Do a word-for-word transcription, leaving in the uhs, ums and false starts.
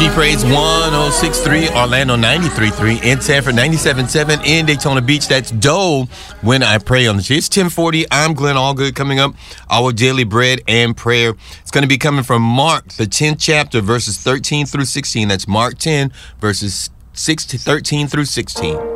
G Praise one oh six point three, Orlando ninety-three point three, in Sanford ninety-seven point seven, in Daytona Beach. That's Dole, When I Pray on the G. It's ten forty. I'm Glenn Allgood. Coming up, our daily bread and prayer. It's going to be coming from Mark, the tenth chapter, verses thirteen through sixteen. That's Mark ten, verses six to thirteen through sixteen.